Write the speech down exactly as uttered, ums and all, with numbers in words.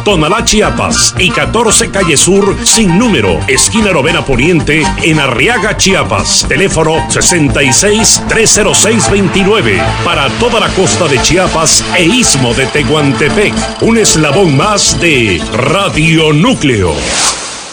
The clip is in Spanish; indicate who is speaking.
Speaker 1: Tonalá, Chiapas, y catorce Calle Sur, sin número, esquina Novena Poniente, en Arriaga, Chiapas. Teléfono sesenta y seis, trescientos seis, veintinueve. Para toda la costa de Chiapas e Istmo de Tehuantepec. Un eslabón más de Radio Núcleo.